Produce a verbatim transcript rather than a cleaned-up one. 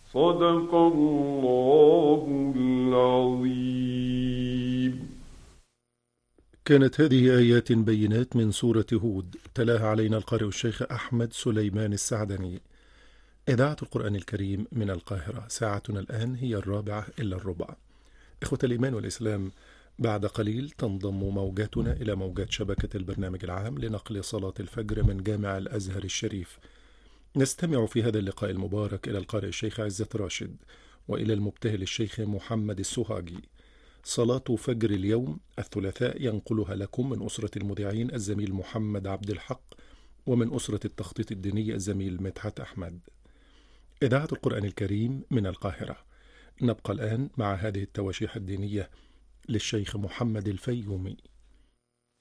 صدق الله العظيم. كانت هذه آيات بينات من سورة هود، تلاها علينا القارئ الشيخ أحمد سليمان السعدني. إذاعة القرآن الكريم من القاهرة، ساعتنا الآن هي الرابعة إلا الربع. إخوة الإيمان والإسلام، بعد قليل تنضم موجاتنا إلى موجات شبكة البرنامج العام لنقل صلاة الفجر من جامع الأزهر الشريف. نستمع في هذا اللقاء المبارك إلى القارئ الشيخ عزت راشد، وإلى المبتهل الشيخ محمد السوهاجي. صلاة فجر اليوم الثلاثاء ينقلها لكم من أسرة المذيعين الزميل محمد عبد الحق، ومن أسرة التخطيط الديني الزميل مدحت أحمد. إذاعة القرآن الكريم من القاهرة. نبقى الآن مع هذه التواشيح الدينية للشيخ محمد الفيومي.